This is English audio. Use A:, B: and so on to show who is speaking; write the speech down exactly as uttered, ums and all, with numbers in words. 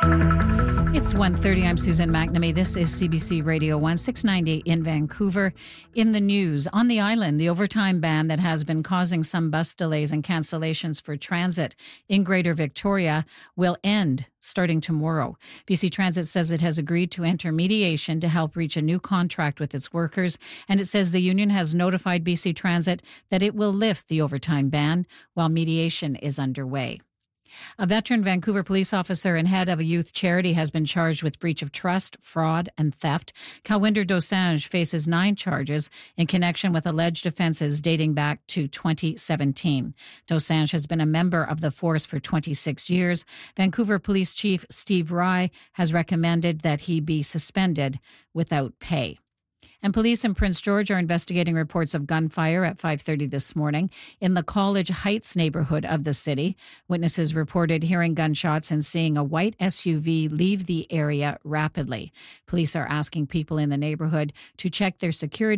A: It's one thirty. I'm Susan McNamee. This is C B C Radio one six ninety in Vancouver. In the news, on the island, the overtime ban that has been causing some bus delays and cancellations for transit in Greater Victoria will end starting tomorrow. B C Transit says it has agreed to enter mediation to help reach a new contract with its workers, and it says the union has notified B C Transit that it will lift the overtime ban while mediation is underway. A veteran Vancouver police officer and head of a youth charity has been charged with breach of trust, fraud, and theft. Kalwinder Dosanjh faces nine charges in connection with alleged offences dating back to twenty seventeen. Dosanjh has been a member of the force for twenty-six years. Vancouver Police Chief Steve Rye has recommended that he be suspended without pay. And police in Prince George are investigating reports of gunfire at five thirty this morning in the College Heights neighborhood of the city. Witnesses reported hearing gunshots and seeing a white S U V leave the area rapidly. Police are asking people in the neighborhood to check their security